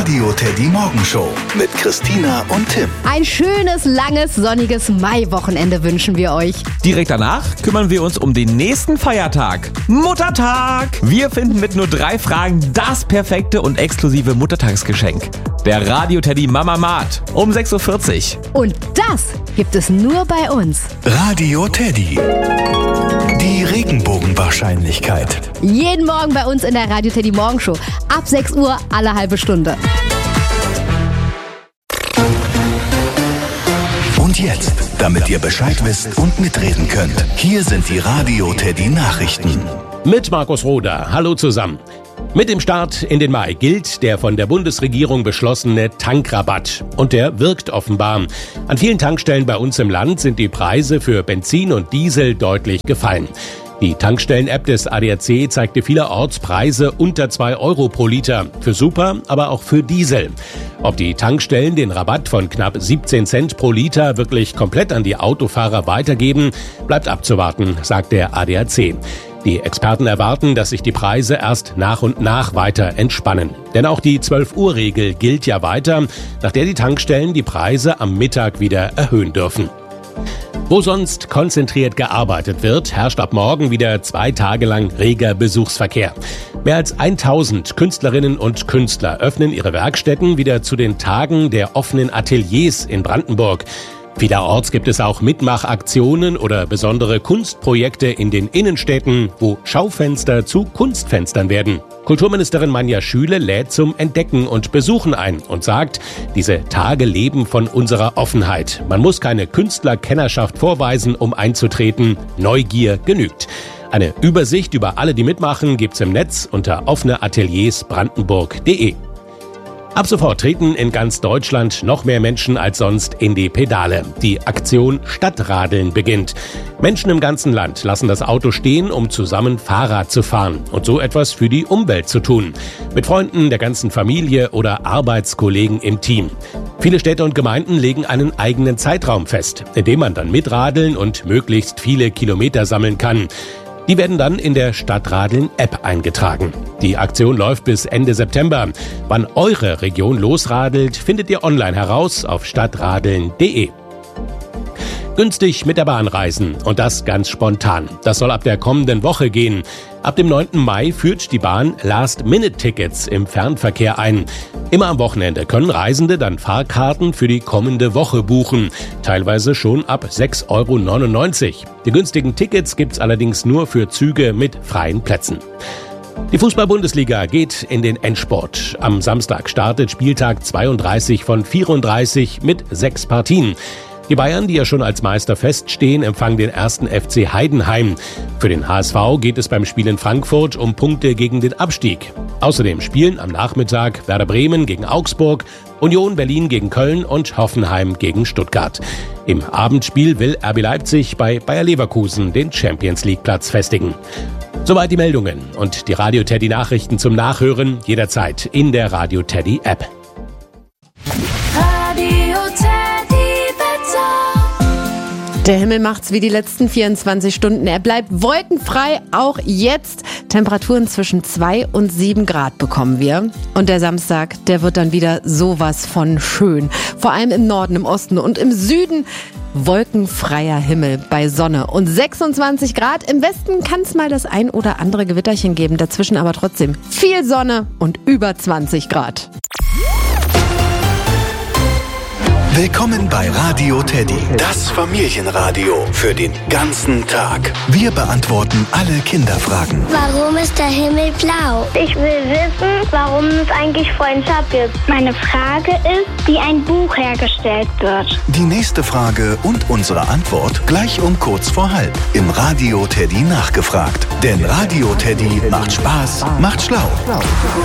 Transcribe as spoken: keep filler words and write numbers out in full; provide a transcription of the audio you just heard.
Radio Teddy Morgenshow mit Christina und Tim. Ein schönes, langes, sonniges Maiwochenende wünschen wir euch. Direkt danach kümmern wir uns um den nächsten Feiertag. Muttertag! Wir finden mit nur drei Fragen das perfekte und exklusive Muttertagsgeschenk. Der Radio Teddy Mama Mart um sechs Uhr vierzig. Und das gibt es nur bei uns. Radio Teddy. Die Regenbogenwahrscheinlichkeit. Jeden Morgen bei uns in der Radio Teddy Morgenshow. Ab sechs Uhr alle halbe Stunde. Und jetzt, damit ihr Bescheid wisst und mitreden könnt, hier sind die Radio Teddy Nachrichten. Mit Markus Roder. Hallo zusammen. Mit dem Start in den Mai gilt der von der Bundesregierung beschlossene Tankrabatt. Und der wirkt offenbar. An vielen Tankstellen bei uns im Land sind die Preise für Benzin und Diesel deutlich gefallen. Die Tankstellen-App des A D A C zeigte vielerorts Preise unter zwei Euro pro Liter. Für Super, aber auch für Diesel. Ob die Tankstellen den Rabatt von knapp siebzehn Cent pro Liter wirklich komplett an die Autofahrer weitergeben, bleibt abzuwarten, sagt der A D A C. Die Experten erwarten, dass sich die Preise erst nach und nach weiter entspannen. Denn auch die zwölf Uhr Regel gilt ja weiter, nach der die Tankstellen die Preise am Mittag wieder erhöhen dürfen. Wo sonst konzentriert gearbeitet wird, herrscht ab morgen wieder zwei Tage lang reger Besuchsverkehr. Mehr als tausend Künstlerinnen und Künstler öffnen ihre Werkstätten wieder zu den Tagen der offenen Ateliers in Brandenburg. Vielerorts gibt es auch Mitmachaktionen oder besondere Kunstprojekte in den Innenstädten, wo Schaufenster zu Kunstfenstern werden. Kulturministerin Manja Schüle lädt zum Entdecken und Besuchen ein und sagt, diese Tage leben von unserer Offenheit. Man muss keine Künstlerkennerschaft vorweisen, um einzutreten. Neugier genügt. Eine Übersicht über alle, die mitmachen, gibt's im Netz unter offeneateliersbrandenburg punkt de. Ab sofort treten in ganz Deutschland noch mehr Menschen als sonst in die Pedale. Die Aktion Stadtradeln beginnt. Menschen im ganzen Land lassen das Auto stehen, um zusammen Fahrrad zu fahren und so etwas für die Umwelt zu tun. Mit Freunden, der ganzen Familie oder Arbeitskollegen im Team. Viele Städte und Gemeinden legen einen eigenen Zeitraum fest, in dem man dann mitradeln und möglichst viele Kilometer sammeln kann. Die werden dann in der Stadtradeln-App eingetragen. Die Aktion läuft bis Ende September. Wann eure Region losradelt, findet ihr online heraus auf stadtradeln punkt de. Günstig mit der Bahn reisen und das ganz spontan. Das soll ab der kommenden Woche gehen. Ab dem neunten Mai führt die Bahn Last-Minute-Tickets im Fernverkehr ein. Immer am Wochenende können Reisende dann Fahrkarten für die kommende Woche buchen. Teilweise schon ab sechs Euro neunundneunzig. Die günstigen Tickets gibt's allerdings nur für Züge mit freien Plätzen. Die Fußball-Bundesliga geht in den Endspurt. Am Samstag startet Spieltag zweiunddreißig von vierunddreißig mit sechs Partien. Die Bayern, die ja schon als Meister feststehen, empfangen den ersten F C Heidenheim. Für den H S V geht es beim Spiel in Frankfurt um Punkte gegen den Abstieg. Außerdem spielen am Nachmittag Werder Bremen gegen Augsburg, Union Berlin gegen Köln und Hoffenheim gegen Stuttgart. Im Abendspiel will R B Leipzig bei Bayer Leverkusen den Champions-League-Platz festigen. Soweit die Meldungen und die Radio Teddy Nachrichten zum Nachhören jederzeit in der Radio Teddy App. Der Himmel macht's wie die letzten vierundzwanzig Stunden. Er bleibt wolkenfrei, auch jetzt. Temperaturen zwischen zwei und sieben Grad bekommen wir. Und der Samstag, der wird dann wieder sowas von schön. Vor allem im Norden, im Osten und im Süden. Wolkenfreier Himmel bei Sonne und sechsundzwanzig Grad. Im Westen kann's mal das ein oder andere Gewitterchen geben. Dazwischen aber trotzdem viel Sonne und über zwanzig Grad. Willkommen bei Radio Teddy, das Familienradio für den ganzen Tag. Wir beantworten alle Kinderfragen. Warum ist der Himmel blau? Ich will wissen, warum es eigentlich Freundschaft gibt. Meine Frage ist, wie ein Buch hergestellt wird. Die nächste Frage und unsere Antwort gleich um kurz vor halb im Radio Teddy nachgefragt. Denn Radio Teddy macht Spaß, macht schlau.